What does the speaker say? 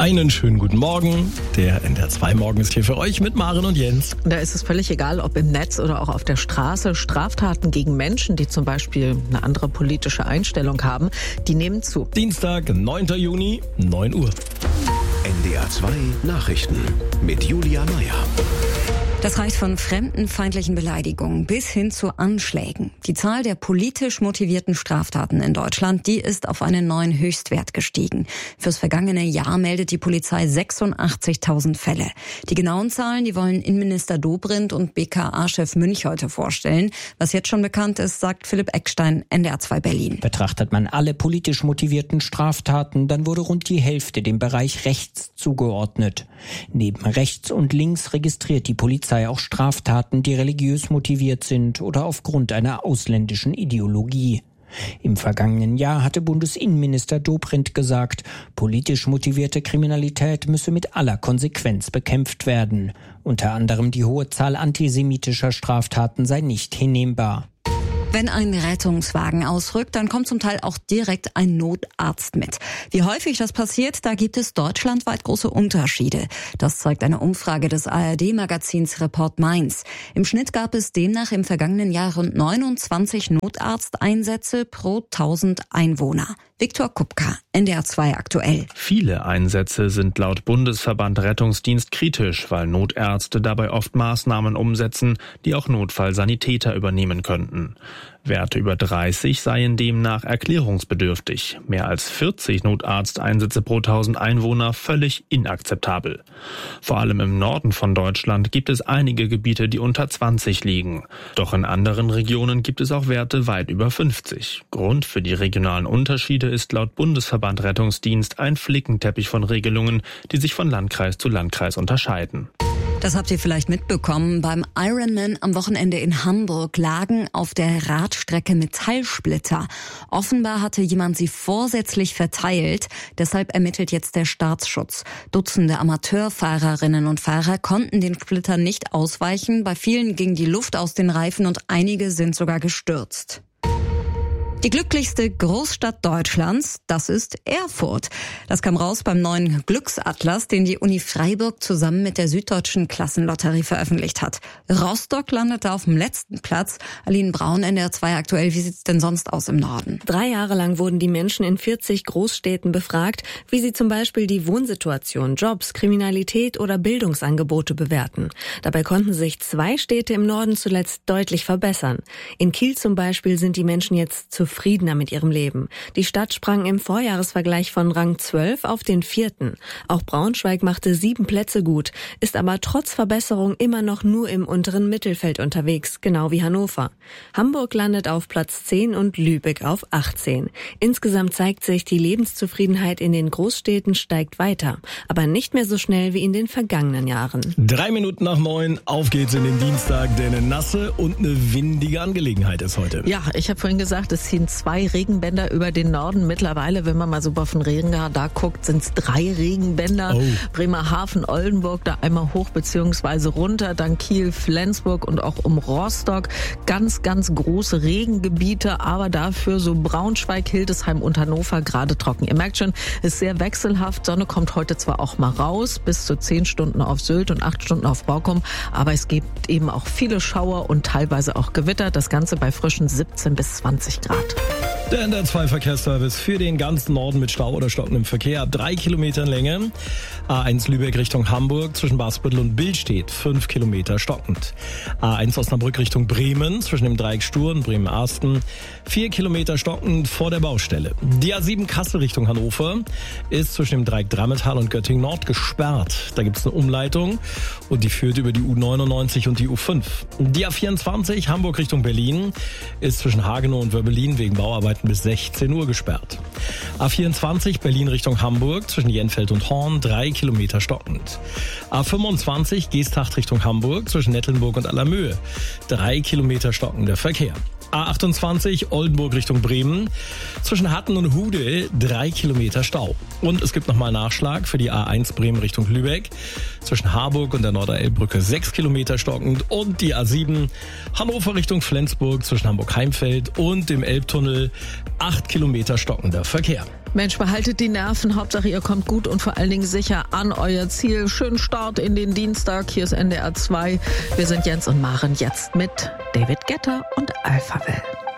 Einen schönen guten Morgen. Der NDR 2 Morgen ist hier für euch mit Maren und Jens. Da ist es völlig egal, ob im Netz oder auch auf der Straße. Straftaten gegen Menschen, die zum Beispiel eine andere politische Einstellung haben, die nehmen zu. Dienstag, 9. Juni, 9 Uhr. NDR 2 Nachrichten mit Julia Meyer. Das reicht von fremdenfeindlichen Beleidigungen bis hin zu Anschlägen. Die Zahl der politisch motivierten Straftaten in Deutschland, die ist auf einen neuen Höchstwert gestiegen. Fürs vergangene Jahr meldet die Polizei 86.000 Fälle. Die genauen Zahlen, die wollen Innenminister Dobrindt und BKA-Chef Münch heute vorstellen. Was jetzt schon bekannt ist, sagt Philipp Eckstein, NDR 2 Berlin. Betrachtet man alle politisch motivierten Straftaten, dann wurde rund die Hälfte dem Bereich rechts zugeordnet. Neben rechts und links registriert die Polizei auch Straftaten, die religiös motiviert sind oder aufgrund einer ausländischen Ideologie. Im vergangenen Jahr hatte Bundesinnenminister Dobrindt gesagt, politisch motivierte Kriminalität müsse mit aller Konsequenz bekämpft werden. Unter anderem die hohe Zahl antisemitischer Straftaten sei nicht hinnehmbar. Wenn ein Rettungswagen ausrückt, dann kommt zum Teil auch direkt ein Notarzt mit. Wie häufig das passiert, da gibt es deutschlandweit große Unterschiede. Das zeigt eine Umfrage des ARD-Magazins Report Mainz. Im Schnitt gab es demnach im vergangenen Jahr rund 29 Notarzteinsätze pro 1000 Einwohner. Viktor Kupka, NDR 2 aktuell. Viele Einsätze sind laut Bundesverband Rettungsdienst kritisch, weil Notärzte dabei oft Maßnahmen umsetzen, die auch Notfallsanitäter übernehmen könnten. Werte über 30 seien demnach erklärungsbedürftig. Mehr als 40 Notarzteinsätze pro 1000 Einwohner völlig inakzeptabel. Vor allem im Norden von Deutschland gibt es einige Gebiete, die unter 20 liegen. Doch in anderen Regionen gibt es auch Werte weit über 50. Grund für die regionalen Unterschiede ist laut Bundesverband Rettungsdienst ein Flickenteppich von Regelungen, die sich von Landkreis zu Landkreis unterscheiden. Das habt ihr vielleicht mitbekommen. Beim Ironman am Wochenende in Hamburg lagen auf der Radstrecke Metallsplitter. Offenbar hatte jemand sie vorsätzlich verteilt. Deshalb ermittelt jetzt der Staatsschutz. Dutzende Amateurfahrerinnen und Fahrer konnten den Splittern nicht ausweichen. Bei vielen ging die Luft aus den Reifen und einige sind sogar gestürzt. Die glücklichste Großstadt Deutschlands, das ist Erfurt. Das kam raus beim neuen Glücksatlas, den die Uni Freiburg zusammen mit der Süddeutschen Klassenlotterie veröffentlicht hat. Rostock landete auf dem letzten Platz. Aline Braun, NDR 2 aktuell. Wie sieht's denn sonst aus im Norden? 3 Jahre lang wurden die Menschen in 40 Großstädten befragt, wie sie zum Beispiel die Wohnsituation, Jobs, Kriminalität oder Bildungsangebote bewerten. Dabei konnten sich 2 Städte im Norden zuletzt deutlich verbessern. In Kiel zum Beispiel sind die Menschen jetzt zufriedener mit ihrem Leben. Die Stadt sprang im Vorjahresvergleich von Rang 12 auf den 4. Auch Braunschweig machte 7 Plätze gut, ist aber trotz Verbesserung immer noch nur im unteren Mittelfeld unterwegs, genau wie Hannover. Hamburg landet auf Platz 10 und Lübeck auf 18. Insgesamt zeigt sich, die Lebenszufriedenheit in den Großstädten steigt weiter, aber nicht mehr so schnell wie in den vergangenen Jahren. 3 Minuten nach 9, auf geht's in den Dienstag, der eine nasse und eine windige Angelegenheit ist heute. Ja, ich habe vorhin gesagt, es ziehen 2 Regenbänder über den Norden. Mittlerweile, wenn man mal so auf den Regenradar guckt, sind es 3 Regenbänder. Oh. Bremerhaven, Oldenburg, da einmal hoch bzw. runter, dann Kiel, Flensburg und auch um Rostock. Ganz, ganz große Regengebiete, aber dafür so Braunschweig, Hildesheim und Hannover gerade trocken. Ihr merkt schon, es ist sehr wechselhaft. Sonne kommt heute zwar auch mal raus, bis zu 10 Stunden auf Sylt und 8 Stunden auf Borkum, aber es gibt eben auch viele Schauer und teilweise auch Gewitter. Das Ganze bei frischen 17 bis 20 Grad. Der NDR 2 Verkehrsservice für den ganzen Norden mit Stau oder stockendem Verkehr ab 3 Kilometern Länge. A1 Lübeck Richtung Hamburg zwischen Basbüttel und Billstedt 5 Kilometer stockend. A1 Osnabrück Richtung Bremen zwischen dem Dreieck Stur und Bremen-Arsten 4 Kilometer stockend vor der Baustelle. Die A7 Kassel Richtung Hannover ist zwischen dem Dreieck Drammetal und Göttingen Nord gesperrt. Da gibt es eine Umleitung und die führt über die U99 und die U5. Die A24 Hamburg Richtung Berlin ist zwischen Hagenow und Wörbelin wegen Bauarbeiten bis 16 Uhr gesperrt. A24 Berlin Richtung Hamburg zwischen Jenfeld und Horn 3 Kilometer stockend. A25 Geesthacht Richtung Hamburg zwischen Nettlenburg und Allermöhe 3 Kilometer stockender Verkehr. A28 Oldenburg Richtung Bremen. Zwischen Hatten und Hude 3 Kilometer Stau. Und es gibt nochmal Nachschlag für die A1 Bremen Richtung Lübeck. Zwischen Harburg und der Norderelbbrücke 6 Kilometer stockend. Und die A7 Hannover Richtung Flensburg zwischen Hamburg-Heimfeld und dem Elbtunnel 8 Kilometer stockender Verkehr. Mensch, behaltet die Nerven. Hauptsache, ihr kommt gut und vor allen Dingen sicher an euer Ziel. Schönen Start in den Dienstag. Hier ist NDR 2. Wir sind Jens und Maren jetzt mit David Guetta und Alphaville.